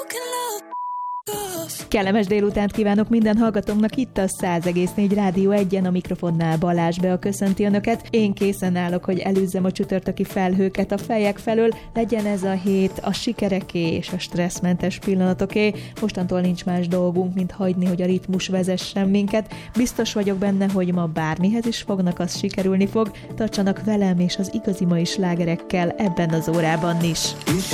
Kellemes délutánt kívánok minden hallgatónknak itt a 100,4 Rádió 1-en, a mikrofonnál Balázs Bea köszönti önöket. Én készen állok, hogy elűzzem a csütörtöki felhőket a fejek felől, legyen ez a hét a sikereké és a stresszmentes pillanatoké. Mostantól nincs más dolgunk, mint hagyni, hogy a ritmus vezessen minket. Biztos vagyok benne, hogy ma bármihez is fognak, az sikerülni fog. Tartsanak velem és az igazi mai slágerekkel ebben az órában is.